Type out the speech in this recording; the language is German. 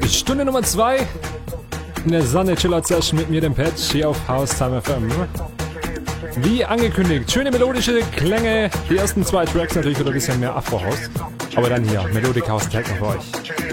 Stunde Nummer 2 in der Sonne Chillout Session mit mir, dem Patch, hier auf House Time FM. Wie angekündigt, schöne melodische Klänge. Die ersten 2 Tracks natürlich wieder ein bisschen mehr Afro-House. Aber dann hier, Melodic House Techno für euch.